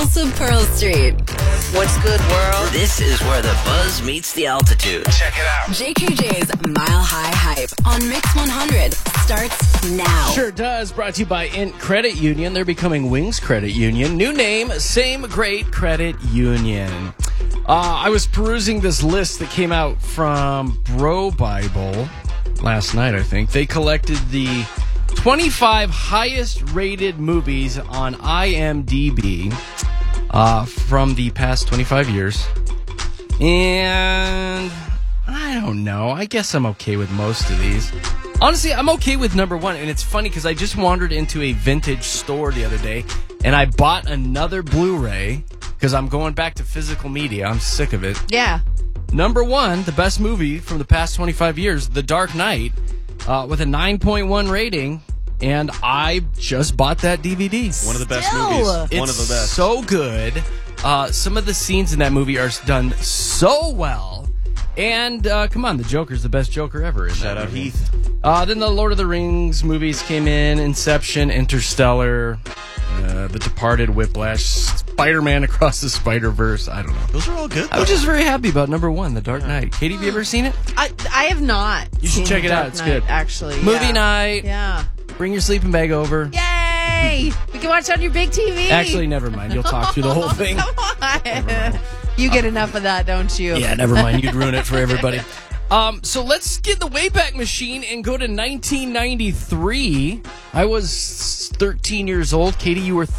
Pulse of Pearl Street. What's good, world? This is where the buzz meets the altitude. Check it out. JKJ's Mile High Hype on Mix 100 starts now. Sure does. Brought to you by Int Credit Union. They're becoming Wings Credit Union. New name, same great credit union. I was perusing this list that came out from Bro Bible last night, I think. They collected the 25 highest rated movies on IMDb from the past 25 years. And I don't know. I guess I'm okay with most of these. Honestly, I'm okay with number one. And it's funny because I just wandered into a vintage store the other day and I bought another Blu-ray because I'm going back to physical media. I'm sick of it. Yeah. Number one, the best movie from the past 25 years, The Dark Knight, with a 9.1 rating. And I just bought that DVD. One of the best movies. One of the best. So good. Some of the scenes in that movie are done so well. And come on, the Joker's the best Joker ever. Shout out Heath. Then the Lord of the Rings movies came in. Inception, Interstellar, The Departed, Whiplash, Spider-Man Across the Spider-Verse. I don't know. Those are all good, though. I was just very happy about number one, The Dark Knight. Katie, have you ever seen it? I have not. You should check it out. It's good. Actually. Movie night. Yeah. Bring your sleeping bag over. Yay! We can watch on your big TV. Actually, never mind. You'll talk through the whole thing. Come on. You get enough of that, don't you? Yeah, never mind. You'd ruin it for everybody. So let's get the Wayback Machine and go to 1993. I was 13 years old. Katie, you were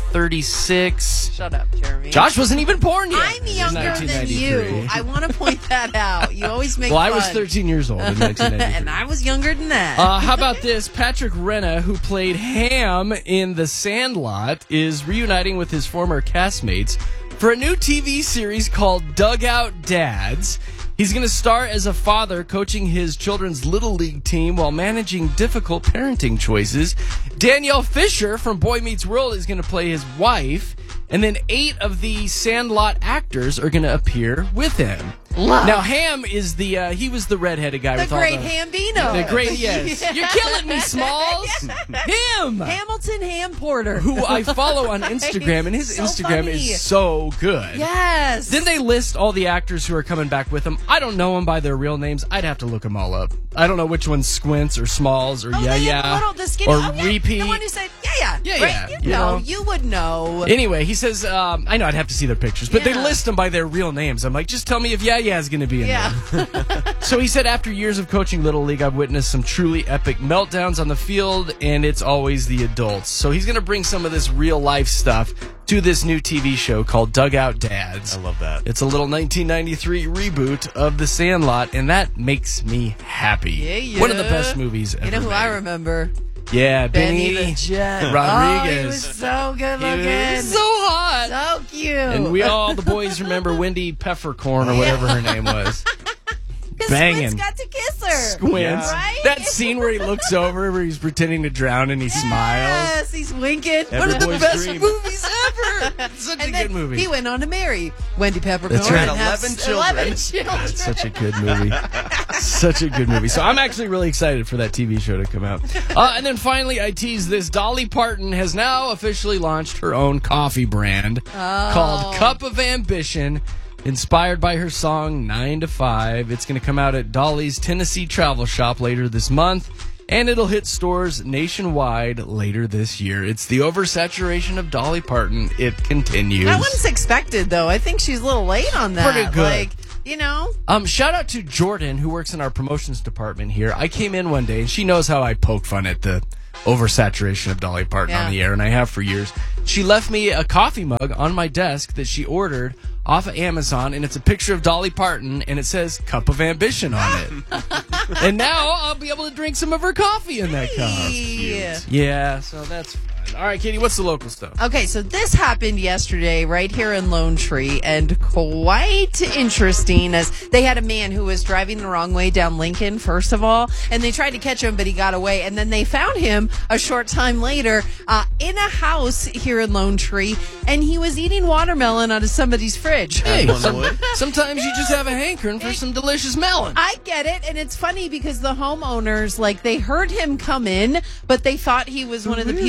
36. Shut up, Jeremy. Josh wasn't even born yet. I'm younger than you. I want to point that out. You always make Well, fun. I was 13 years old in 1993. And I was younger than that. How about this? Patrick Renna, who played Ham in The Sandlot, is reuniting with his former castmates for a new TV series called Dugout Dads. He's going to star as a father coaching his children's Little League team while managing difficult parenting choices. Danielle Fisher from Boy Meets World is going to play his wife. And then 8 of the Sandlot actors are going to appear with him. Love. Now, Ham is he was the redheaded guy. The with great all Hambino. The great, yes. Yeah. You're killing me, Smalls. Him. Hamilton Ham Porter. Who I follow on Instagram, and his So Instagram funny. is so good. Yes. Then they list all the actors who are coming back with them. I don't know them by their real names. I'd have to look them all up. I don't know which one's Squints or Smalls or the skinny, or yeah, Repeat. The one who said, Yeah, right? you know. You would know. Anyway, he says, I know I'd have to see their pictures, but they Yeah. list them by their real names. I'm like, just tell me if is going to be in there. So he said, after years of coaching Little League, I've witnessed some truly epic meltdowns on the field, and it's always the adults. So he's going to bring some of this real life stuff to this new TV show called Dugout Dads. I love that. It's a little 1993 reboot of The Sandlot, and that makes me happy. Yeah. One of the best movies ever You know who made. I remember? Yeah, Benny Benny the Jet. Rodriguez. Oh, he was so good He looking. was so hot. So cute. And we all, the boys, remember Wendy Peppercorn or whatever her name was. 'Cause banging. Squints got to kiss her. Squints. Right? That scene where he looks over, where he's pretending to drown and he smiles. Yes, he's winking. One of the boy's best dream. movies ever. Such And a then good movie. he went on to marry Wendy Peppercorn. That's right. and have 11 children. 11 children. It's such a good movie. Such a good movie. So I'm actually really excited for that TV show to come out. And then finally, I teased this. Dolly Parton has now officially launched her own coffee brand called Cup of Ambition, inspired by her song 9 to 5. It's going to come out at Dolly's Tennessee Travel Shop later this month, and it'll hit stores nationwide later this year. It's the oversaturation of Dolly Parton. It continues. That one's expected, though. I think she's a little late on that. Pretty good. Like, you know? Shout out to Jordan, who works in our promotions department here. I came in one day, and she knows how I poke fun at the oversaturation of Dolly Parton on the air, and I have for years. She left me a coffee mug on my desk that she ordered off of Amazon, and it's a picture of Dolly Parton, and it says Cup of Ambition on it. And now I'll be able to drink some of her coffee in that cup. Yeah, so that's fun. All right, Katie, what's the local stuff? Okay, so this happened yesterday right here in Lone Tree, and quite interesting as they had a man who was driving the wrong way down Lincoln, first of all, and they tried to catch him, but he got away, and then they found him a short time later in a house here in Lone Tree, and he was eating watermelon out of somebody's fridge. Hey, sometimes you just have a hankering for some delicious melon. I get it, and it's funny because the homeowners, like, they heard him come in, but they thought he was one of the people doing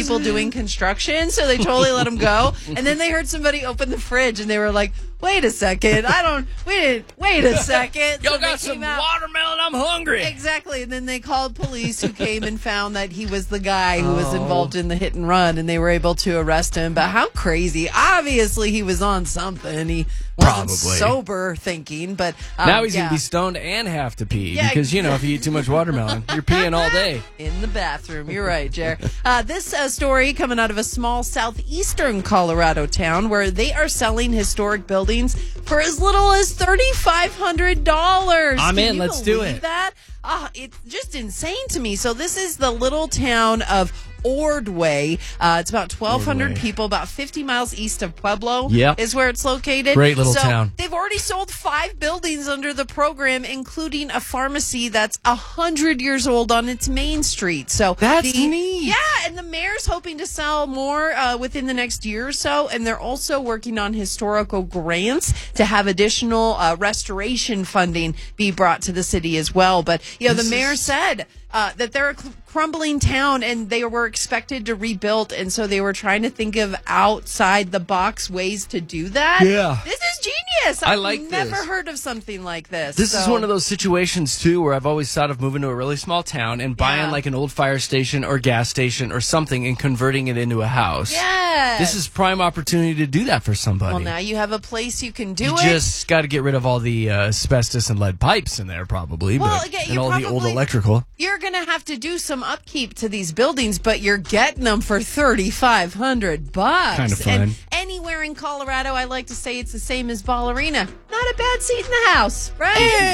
doing construction, so they totally let him go. And then they heard somebody open the fridge, and they were like, wait a second, wait a second. Yo, So they got some came out- watermelon. I'm hungry. Exactly. And then they called police who came and found that he was the guy who was involved in the hit and run, and they were able to arrest him. But how crazy. Obviously, he was on something. He wasn't Probably. sober thinking, but Now he's yeah. going to be stoned and have to pee Yeah, because, if you eat too much watermelon, you're peeing all day. in the bathroom. You're right, Jer. This story coming out of a small southeastern Colorado town where they are selling historic buildings for as little as $3,500. I'm in. Can you Let's do believe it. That? It's just insane to me. So this is the little town of Ordway. It's about 1,200 Ordway. people, about 50 miles east of Pueblo. Yep. Is where it's located. Great little So town. They've already sold 5 buildings under the program, including a pharmacy that's 100 years old on its main street. So That's neat. Yeah, and the mayor's hoping to sell more within the next year or so, and they're also working on historical grants to have additional restoration funding be brought to the city as well. But the mayor said that they're a crumbling town and they were expected to rebuild, and so they were trying to think of outside the box ways to do that. Yeah. This is genius. I I've like never this. heard of something like this. This is So- one of those situations, too, where I've always thought of moving to a really small town and buying Yeah. like an old fire station or gas station or something and converting it into a house. Yes. This is prime opportunity to do that for somebody. Well, now you have a place you can do You it. just got to get rid of all the asbestos and lead pipes in there, probably. Well, but, again, and you all the old probably- electrical. You're going to have to do some upkeep to these buildings, but you're getting them for $3,500. Kinda fun. And anywhere in Colorado, I like to say it's the same as Ballerina. Not a bad seat in the house, right?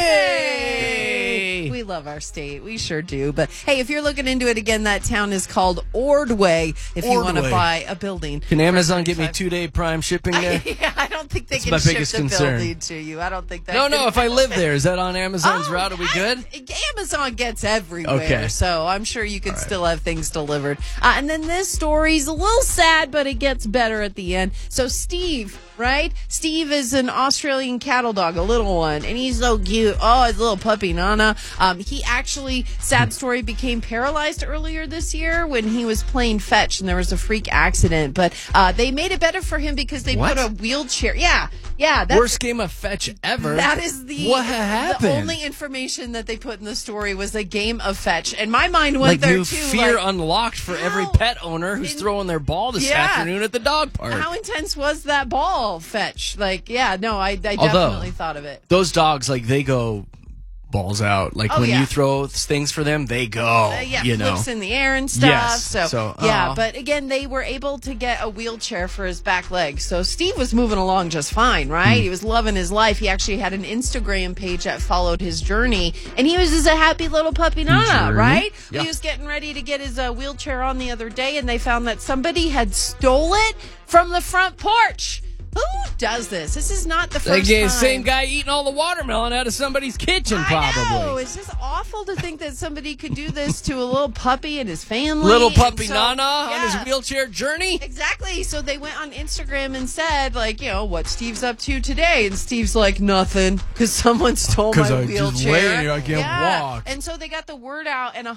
Hey! We love our state. We sure do. But hey, if you're looking into it again, that town is called Ordway if you want to Ordway. buy a building. Can Amazon get me 35 2-day prime shipping there? Yeah, I don't think they That's can my ship biggest the concern. building to you. I don't think that No, can if I live there, is that on Amazon's route? Are we good? Amazon gets everywhere, Okay. so I'm sure you could still have things delivered. And then this story's a little sad, but it gets better at the end. So Steve, right? Steve is an Australian cattle dog, a little one, and he's so cute. Oh, his little puppy Nana. He actually, sad story, became paralyzed earlier this year when he was playing fetch, and there was a freak accident. But they made it better for him because they What? put a wheelchair. Yeah. That's Worst game of fetch ever. that is the What happened? The only information that they put in the story was a game of fetch, and my mind went like there new too. fear like, unlocked for every how pet owner who's in- throwing their ball this Yeah. afternoon at the dog park. how intense was that ball fetch? Like, yeah, no, I Although- definitely thought of it. Those dogs, like, they go balls out. Like, Oh, when yeah. you throw things for them, they go, Yeah, you know. flips in the air and stuff. Yes. So, yeah, aw. but again, they were able to get a wheelchair for his back leg. So Steve was moving along just fine, right? He was loving his life. He actually had an Instagram page that followed his journey, and he was just a happy little puppy Nana, Journey? right? Yeah. He was getting ready to get his wheelchair on the other day, and they found that somebody had stole it from the front porch. Who does this? This is not the first Like, yeah, time. same guy eating all the watermelon out of somebody's kitchen, I probably. know. It's just awful to think that somebody could do this to a little puppy and his family. Little And puppy so- Nana on Yeah. his wheelchair journey. Exactly. So they went on Instagram and said, like, what Steve's up to today. And Steve's like, nothing, because someone stole 'Cause my I just wheelchair. laying here, I can't walk. And so they got the word out, and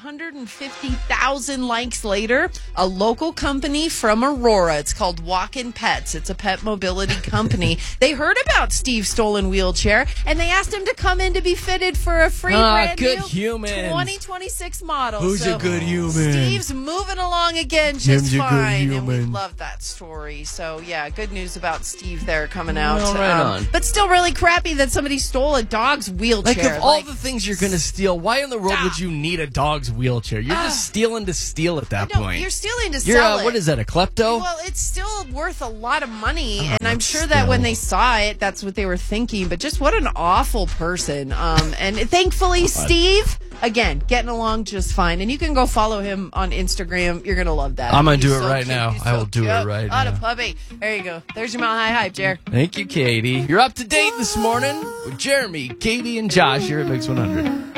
150,000 likes later, a local company from Aurora, it's called Walkin' Pets. It's a pet mobility company. They heard about Steve's stolen wheelchair, and they asked him to come in to be fitted for a free brand good new humans. 2026 model. Who's So a good human? Steve's moving along again just Jim's a good fine, and we human. love that story. So yeah, good news about Steve there coming out. Well, right on. But still really crappy that somebody stole a dog's wheelchair. Like, of all the things you're going to steal, why in the world would you need a dog's wheelchair? You're just stealing to steal at that no, point. you're stealing to You're, sell it. what is that, a klepto? Well, it's still worth a lot of money, and I'm but sure that still. when they saw it, that's what they were thinking. But just what an awful person. And thankfully, Steve, again, getting along just fine. And you can go follow him on Instagram. You're gonna love that. I'm gonna He's do it so right cute. now. He's I so will do it cute. right What a now. puppy. There you go. There's your Mile High Hype, Jer. Thank you, Katie. You're up to date this morning with Jeremy, Katie, and Josh here at Mix 100.